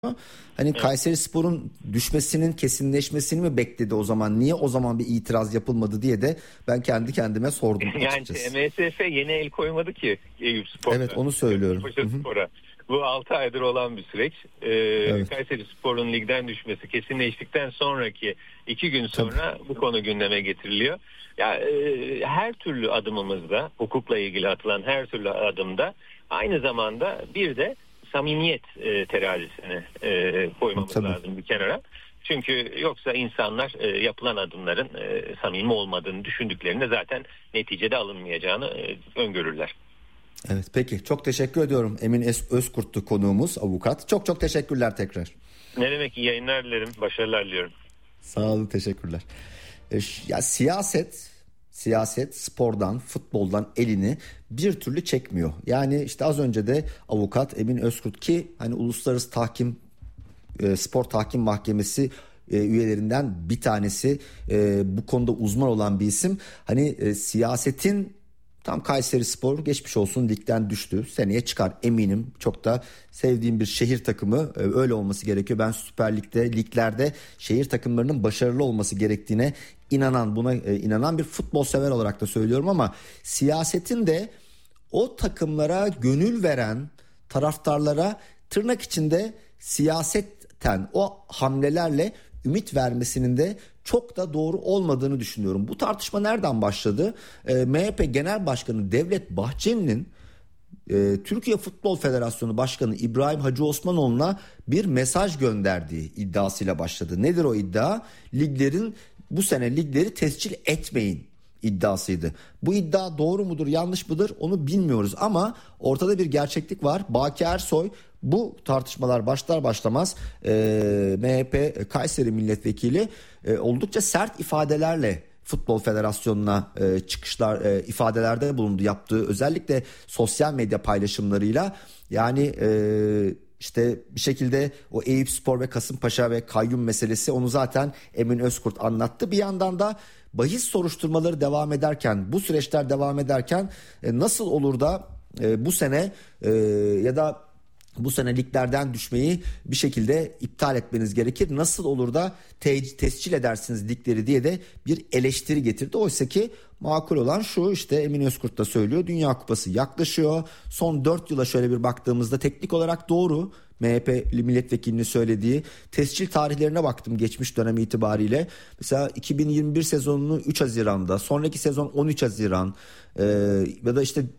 Hani Kayserispor'un düşmesinin kesinleşmesini mi bekledi o zaman? Niye o zaman bir itiraz yapılmadı diye de ben kendi kendime sordum açıkçası. Yani MSF yeni el koymadı ki Eyüpspor'a. Evet, onu söylüyorum. Spor'a. Bu 6 aydır olan bir süreç. Evet. Kayserispor'un ligden düşmesi kesinleştikten sonraki 2 gün sonra bu konu gündeme getiriliyor. Ya her türlü adımımızda, hukukla ilgili atılan her türlü adımda aynı zamanda bir de samimiyet terazisini koymamız lazım bir kenara. Çünkü yoksa insanlar yapılan adımların samimi olmadığını düşündüklerinde zaten neticede alınmayacağını öngörürler. Evet, peki, çok teşekkür ediyorum. Emin Özkurt'tu konuğumuz, avukat. Çok teşekkürler tekrar. Ne demek, iyi yayınlar dilerim, başarılar diliyorum. Sağ olun, teşekkürler. Ya siyaset spordan, futboldan elini bir türlü çekmiyor. Yani işte az önce de avukat Emin Özkurt, ki hani Uluslararası Spor Tahkim Mahkemesi üyelerinden bir tanesi, bu konuda uzman olan bir isim. Hani siyasetin tam Kayserispor geçmiş olsun ligden düştü. Seneye çıkar eminim. Çok da sevdiğim bir şehir takımı, öyle olması gerekiyor. Ben Süper Lig'de, liglerde şehir takımlarının başarılı olması gerektiğine buna inanan bir futbol sever olarak da söylüyorum, ama siyasetin de o takımlara gönül veren taraftarlara tırnak içinde siyasetten o hamlelerle ümit vermesinin de çok da doğru olmadığını düşünüyorum. Bu tartışma nereden başladı? MHP Genel Başkanı Devlet Bahçeli'nin Türkiye Futbol Federasyonu Başkanı İbrahim Hacı Osmanoğlu'na bir mesaj gönderdiği iddiasıyla başladı. Nedir o iddia? Bu sene ligleri tescil etmeyin iddiasıydı. Bu iddia doğru mudur, yanlış mıdır onu bilmiyoruz, ama ortada bir gerçeklik var. Baki Ersoy bu tartışmalar başlar başlamaz MHP Kayseri Milletvekili oldukça sert ifadelerle Futbol Federasyonu'na ifadelerde bulundu, yaptığı özellikle sosyal medya paylaşımlarıyla. Yani işte bir şekilde o Eyüpspor ve Kasımpaşa ve kayyum meselesi, onu zaten Emin Özkurt anlattı. Bir yandan da bahis soruşturmaları devam ederken, bu süreçler devam ederken nasıl olur da bu sene ya da bu sene liglerden düşmeyi bir şekilde iptal etmeniz gerekir, nasıl olur da tescil edersiniz ligleri diye de bir eleştiri getirdi. Oysa ki makul olan şu, işte Emin Özkurt da söylüyor, Dünya Kupası yaklaşıyor. Son 4 yıla şöyle bir baktığımızda teknik olarak doğru. MHP'li milletvekilinin söylediği tescil tarihlerine baktım geçmiş dönem itibariyle. Mesela 2021 sezonunu 3 Haziran'da, sonraki sezon 13 Haziran ya da işte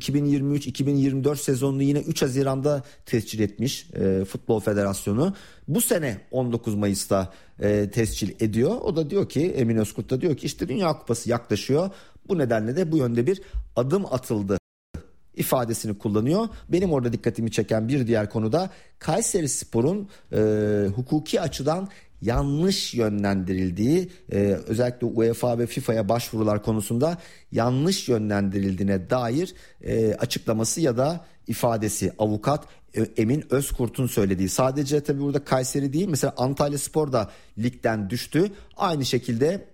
2023-2024 sezonunu yine 3 Haziran'da tescil etmiş Futbol Federasyonu. Bu sene 19 Mayıs'ta tescil ediyor. O da diyor ki, Emin Özkurt da diyor ki, işte Dünya Kupası yaklaşıyor. Bu nedenle de bu yönde bir adım atıldı ifadesini kullanıyor. Benim orada dikkatimi çeken bir diğer konu da Kayserispor'un hukuki açıdan yanlış yönlendirildiği, özellikle UEFA ve FIFA'ya başvurular konusunda yanlış yönlendirildiğine dair açıklaması ya da ifadesi, avukat Emin Özkurt'un söylediği. Sadece tabii burada Kayseri değil, mesela Antalyaspor da ligden düştü. Aynı şekilde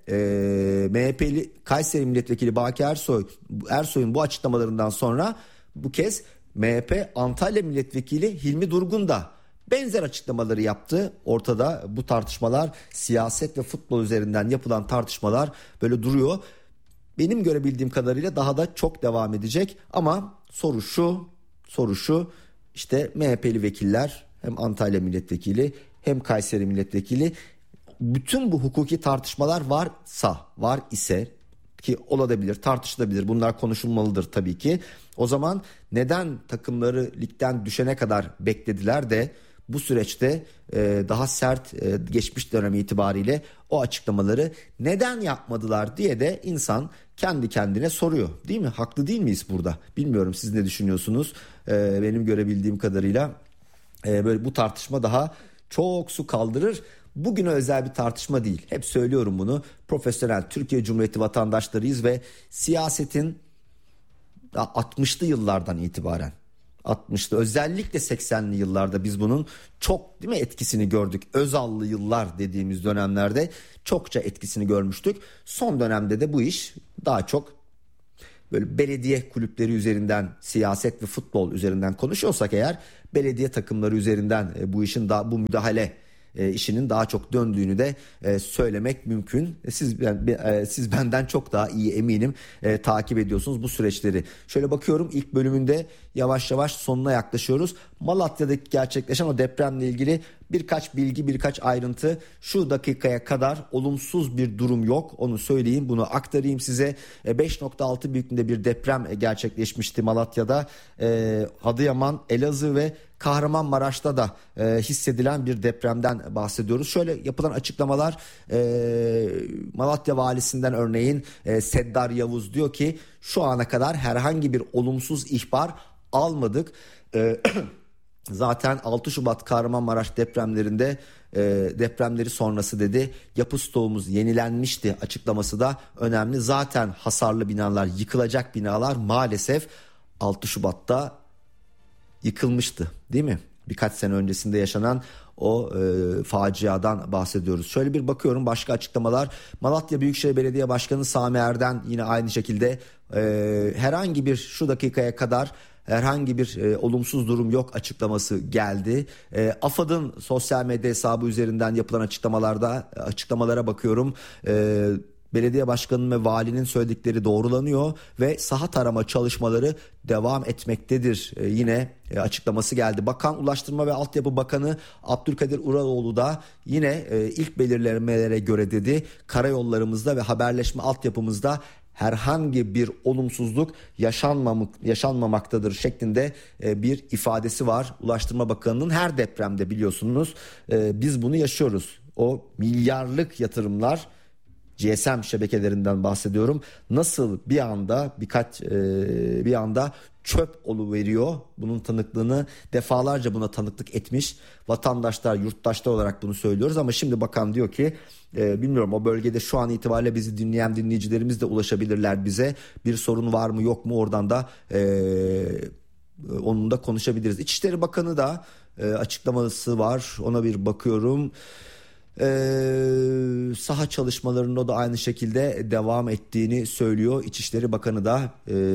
MHP'li Kayseri Milletvekili Baki Ersoy'un bu açıklamalarından sonra bu kez MHP Antalya Milletvekili Hilmi Durgun da benzer açıklamaları yaptı. Ortada bu tartışmalar, siyaset ve futbol üzerinden yapılan tartışmalar böyle duruyor. Benim görebildiğim kadarıyla daha da çok devam edecek, ama soru şu, işte MHP'li vekiller, hem Antalya milletvekili hem Kayseri milletvekili, bütün bu hukuki tartışmalar var ise ki olabilir, tartışılabilir, bunlar konuşulmalıdır tabii ki. O zaman neden takımları ligden düşene kadar beklediler de bu süreçte daha sert geçmiş dönem itibariyle o açıklamaları neden yapmadılar diye de insan kendi kendine soruyor, değil mi? Haklı değil miyiz burada? Bilmiyorum, siz ne düşünüyorsunuz? Benim görebildiğim kadarıyla böyle bu tartışma daha çok su kaldırır. Bugüne özel bir tartışma değil. Hep söylüyorum bunu. Profesyonel Türkiye Cumhuriyeti vatandaşlarıyız ve siyasetin 60'lı yıllardan itibaren, 60'lı özellikle 80'li yıllarda biz bunun çok, değil mi, etkisini gördük. Özallı yıllar dediğimiz dönemlerde çokça etkisini görmüştük. Son dönemde de bu iş daha çok böyle belediye kulüpleri üzerinden, siyaset ve futbol üzerinden konuşuyorsak eğer, belediye takımları üzerinden bu işin bu müdahale işinin daha çok döndüğünü de söylemek mümkün. Siz benden çok daha iyi eminim takip ediyorsunuz bu süreçleri. Şöyle bakıyorum, ilk bölümünde yavaş yavaş sonuna yaklaşıyoruz. Malatya'daki gerçekleşen o depremle ilgili birkaç bilgi, birkaç ayrıntı. Şu dakikaya kadar olumsuz bir durum yok, onu söyleyeyim, bunu aktarayım size. 5.6 büyüklüğünde bir deprem gerçekleşmişti Malatya'da. Adıyaman, Elazığ ve Kahramanmaraş'ta da hissedilen bir depremden bahsediyoruz. Şöyle yapılan açıklamalar, Malatya valisinden örneğin Seddar Yavuz diyor ki şu ana kadar herhangi bir olumsuz ihbar almadık. Zaten 6 Şubat Kahramanmaraş depremleri sonrası dedi, yapı stoğumuz yenilenmişti açıklaması da önemli. Zaten hasarlı binalar, yıkılacak binalar maalesef 6 Şubat'ta yıkılmıştı, değil mi? Birkaç sene öncesinde yaşanan o faciadan bahsediyoruz. Şöyle bir bakıyorum başka açıklamalar. Malatya Büyükşehir Belediye Başkanı Sami Erden yine aynı şekilde herhangi bir şu dakikaya kadar herhangi bir olumsuz durum yok açıklaması geldi. AFAD'ın sosyal medya hesabı üzerinden yapılan açıklamalara bakıyorum. Belediye başkanının ve valinin söyledikleri doğrulanıyor ve saha tarama çalışmaları devam etmektedir. Yine açıklaması geldi. Ulaştırma ve Altyapı Bakanı Abdülkadir Uraloğlu da yine ilk belirlemelere göre dedi, karayollarımızda ve haberleşme altyapımızda herhangi bir olumsuzluk yaşanmamaktadır şeklinde bir ifadesi var. Ulaştırma Bakanı'nın her depremde biliyorsunuz biz bunu yaşıyoruz. O milyarlık yatırımlar, GSM şebekelerinden bahsediyorum, nasıl bir anda çöp oluveriyor. Bunun tanıklığını defalarca buna tanıklık etmiş vatandaşlar, yurttaşlar olarak bunu söylüyoruz. Ama şimdi bakan diyor ki bilmiyorum, o bölgede şu an itibariyle bizi dinleyen dinleyicilerimiz de ulaşabilirler bize. Bir sorun var mı yok mu, oradan da onun da konuşabiliriz. İçişleri Bakanı da açıklaması var, ona bir bakıyorum. Saha çalışmalarının da aynı şekilde devam ettiğini söylüyor. İçişleri Bakanı da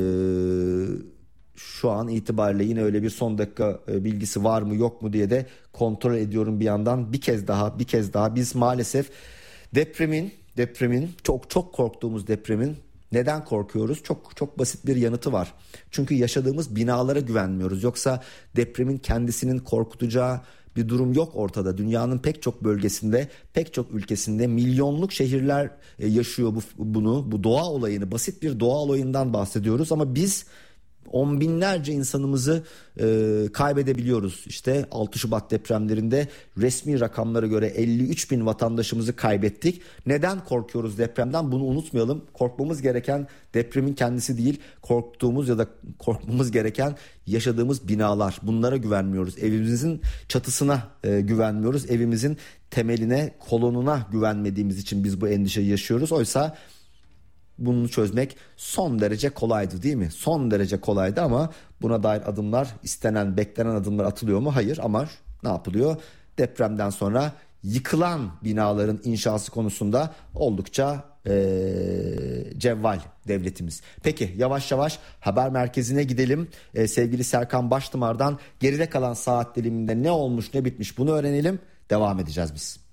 şu an itibariyle yine öyle bir son dakika bilgisi var mı yok mu diye de kontrol ediyorum bir yandan. Bir kez daha biz maalesef depremin çok korktuğumuz depremin, neden korkuyoruz? Çok basit bir yanıtı var. Çünkü yaşadığımız binalara güvenmiyoruz. Yoksa depremin kendisinin korkutacağı bir durum yok ortada. Dünyanın pek çok bölgesinde, pek çok ülkesinde milyonluk şehirler yaşıyor bu doğa olayını. Basit bir doğa olayından bahsediyoruz ama biz on binlerce insanımızı kaybedebiliyoruz. İşte 6 Şubat depremlerinde resmi rakamlara göre 53 bin vatandaşımızı kaybettik. Neden korkuyoruz depremden? Bunu unutmayalım. Korkmamız gereken depremin kendisi değil, korkmamız gereken yaşadığımız binalar. Bunlara güvenmiyoruz. Evimizin çatısına güvenmiyoruz. Evimizin temeline, kolonuna güvenmediğimiz için biz bu endişeyi yaşıyoruz. Oysa bunu çözmek son derece kolaydı, değil mi? Son derece kolaydı ama buna dair beklenen adımlar atılıyor mu? Hayır, ama ne yapılıyor? Depremden sonra yıkılan binaların inşası konusunda oldukça cevval devletimiz. Peki yavaş yavaş haber merkezine gidelim. Sevgili Serkan Baştımar'dan geride kalan saat diliminde ne olmuş ne bitmiş bunu öğrenelim. Devam edeceğiz biz.